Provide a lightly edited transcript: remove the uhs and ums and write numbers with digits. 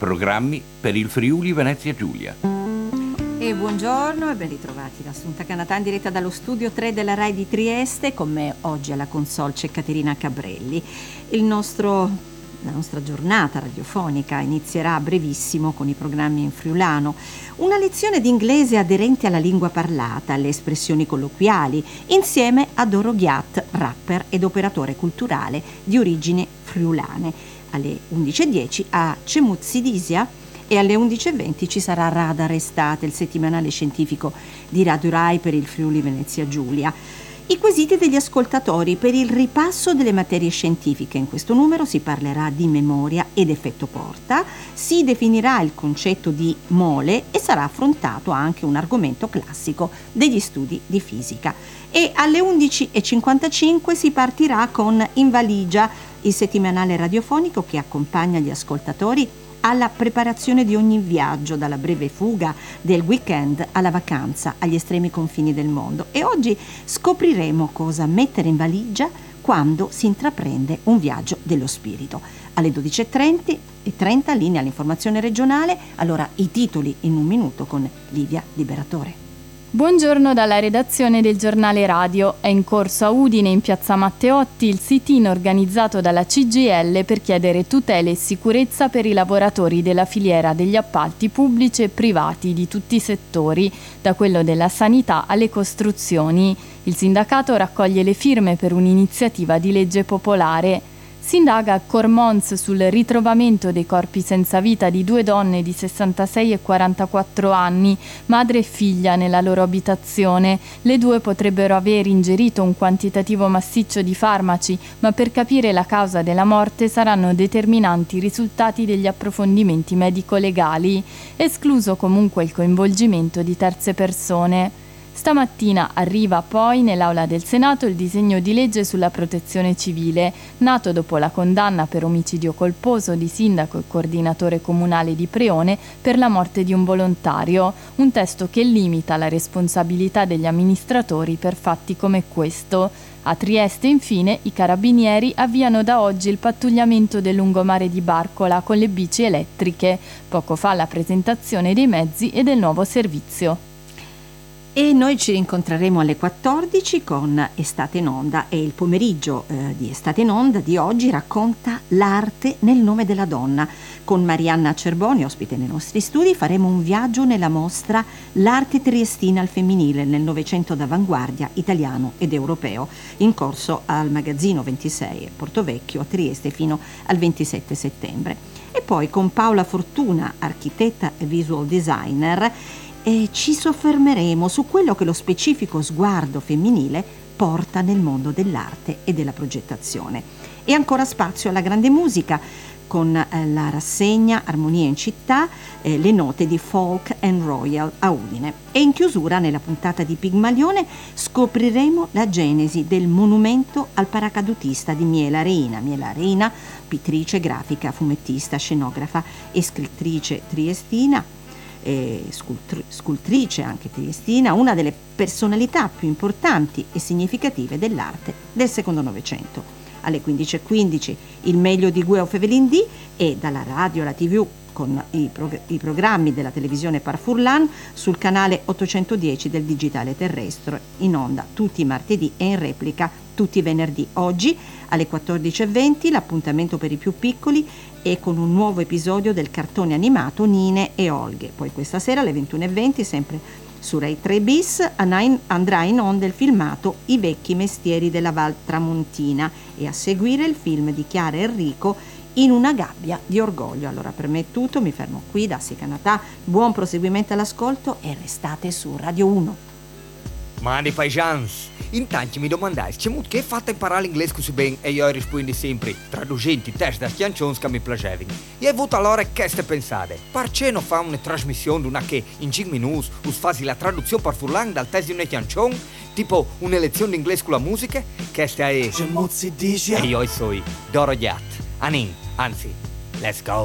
programmi per il Friuli Venezia Giulia. E buongiorno e ben ritrovati da Assunta Canatà in diretta dallo studio 3 della RAI di Trieste. Con me oggi alla console c'è Caterina Cabrelli. La nostra giornata radiofonica inizierà a brevissimo con i programmi in friulano. Una lezione di inglese aderente alla lingua parlata, alle espressioni colloquiali, insieme a Doro Ghiat, rapper ed operatore culturale di origini friulane. Alle 11:10 a Cemuzidisia e alle 11:20 ci sarà Radar Estate, il settimanale scientifico di Radio Rai per il Friuli Venezia Giulia. I quesiti degli ascoltatori per il ripasso delle materie scientifiche. In questo numero si parlerà di memoria ed effetto Porta, si definirà il concetto di mole e sarà affrontato anche un argomento classico degli studi di fisica. E alle 11:55 si partirà con In Valigia, il settimanale radiofonico che accompagna gli ascoltatori alla preparazione di ogni viaggio, dalla breve fuga del weekend alla vacanza agli estremi confini del mondo. E oggi scopriremo cosa mettere in valigia quando si intraprende un viaggio dello spirito. Alle 12:30 linea all'informazione regionale, allora i titoli in un minuto con Livia Liberatore. Buongiorno dalla redazione del giornale radio. È in corso a Udine, in piazza Matteotti, il sit-in organizzato dalla CGIL per chiedere tutele e sicurezza per i lavoratori della filiera degli appalti pubblici e privati di tutti i settori, da quello della sanità alle costruzioni. Il sindacato raccoglie le firme per un'iniziativa di legge popolare. Si indaga a Cormons sul ritrovamento dei corpi senza vita di due donne di 66 e 44 anni, madre e figlia, nella loro abitazione. Le due potrebbero aver ingerito un quantitativo massiccio di farmaci, ma per capire la causa della morte saranno determinanti i risultati degli approfondimenti medico-legali, escluso comunque il coinvolgimento di terze persone. Stamattina arriva poi nell'Aula del Senato il disegno di legge sulla protezione civile, nato dopo la condanna per omicidio colposo di sindaco e coordinatore comunale di Preone per la morte di un volontario, un testo che limita la responsabilità degli amministratori per fatti come questo. A Trieste, infine, i carabinieri avviano da oggi il pattugliamento del lungomare di Barcola con le bici elettriche. Poco fa la presentazione dei mezzi e del nuovo servizio. E noi ci rincontreremo alle 14 con Estate in Onda e il pomeriggio di Estate in Onda di oggi racconta l'arte nel nome della donna. Con Marianna Cerboni, ospite nei nostri studi, faremo un viaggio nella mostra L'arte triestina al femminile nel Novecento d'avanguardia italiano ed europeo, in corso al Magazzino 26 Portovecchio a Trieste fino al 27 settembre. E poi con Paola Fortuna, architetta e visual designer, e ci soffermeremo su quello che lo specifico sguardo femminile porta nel mondo dell'arte e della progettazione. E ancora spazio alla grande musica con la rassegna Armonia in città, le note di Folk and Royal a Udine. E in chiusura, nella puntata di Pigmalione, scopriremo la genesi del monumento al paracadutista di Miela Reina. Miela Reina, pittrice, grafica, fumettista, scenografa e scrittrice triestina, scultrice anche triestina, una delle personalità più importanti e significative dell'arte del secondo Novecento. Alle 15:15 il meglio di Gueo Fevelin-D e dalla radio alla TV con i programmi della televisione Par Furlan sul canale 810 del digitale terrestre, in onda tutti i martedì e in replica tutti i venerdì. Oggi alle 14:20 l'appuntamento per i più piccoli e con un nuovo episodio del cartone animato Nine e Olghe. Poi questa sera alle 21:20 sempre su Rai 3 bis andrà in onda il filmato I vecchi mestieri della Val Tramontina e a seguire il film di Chiara Enrico In una gabbia di orgoglio. Allora per me è tutto, mi fermo qui da Secanatà, buon proseguimento all'ascolto e restate su Radio 1. Mani paesans, intanto mi domandai, c'è molto che è fatta imparare l'inglese così bene e io rispondo sempre, traducendo i test da canzoni che mi piacevano. E ho avuto allora che ste pensate, perché non fa una trasmissione una che in 5 minuti us fasi la traduzione per furlan dal test di una canzone, tipo una lezione di inglese con la musica, che sta è... E io sono Doro Ghiat, anzi, let's go!